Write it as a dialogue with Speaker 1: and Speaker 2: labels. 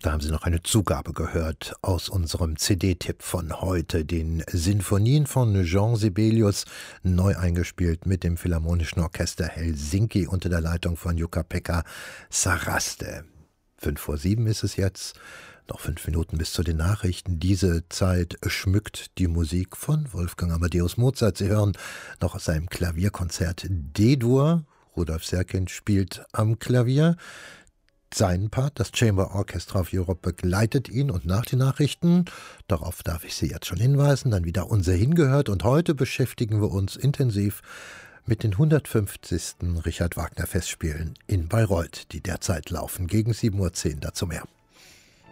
Speaker 1: Da haben Sie noch eine Zugabe gehört aus unserem CD-Tipp von heute, den Sinfonien von Jean Sibelius, neu eingespielt mit dem Philharmonischen Orchester Helsinki unter der Leitung von Jukka-Pekka Saraste. 5:07 ist es jetzt, noch 5 Minuten bis zu den Nachrichten. Diese Zeit schmückt die Musik von Wolfgang Amadeus Mozart. Sie hören noch aus seinem Klavierkonzert D-Dur. Rudolf Serkin spielt am Klavier. Seinen Part, das Chamber Orchestra of Europe, begleitet ihn, und nach den Nachrichten, darauf darf ich Sie jetzt schon hinweisen, dann wieder unser Hingehört, und heute beschäftigen wir uns intensiv mit den 150. Richard Wagner Festspielen in Bayreuth, die derzeit laufen, gegen 7:10 Uhr, dazu mehr.